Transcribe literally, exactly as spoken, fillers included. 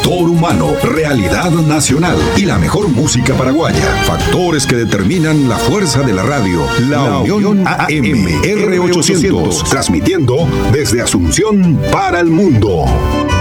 Factor humano, realidad nacional y la mejor música paraguaya. Factores que determinan la fuerza de la radio. La, la Unión A M R ochocientos, transmitiendo desde Asunción para el mundo.